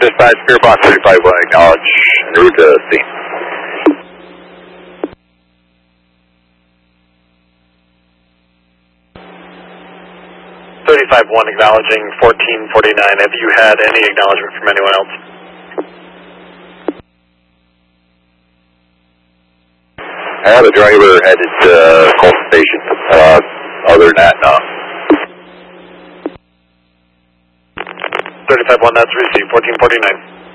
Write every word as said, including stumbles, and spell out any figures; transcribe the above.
Dispatch, Spear Box thirty-five one, acknowledge, en route to scene. thirty-five one acknowledging fourteen forty-nine. Have you had any acknowledgement from anyone else? I have a driver headed to Colton Station. Uh, other than that, no. thirty-five one, that's received, fourteen forty-nine.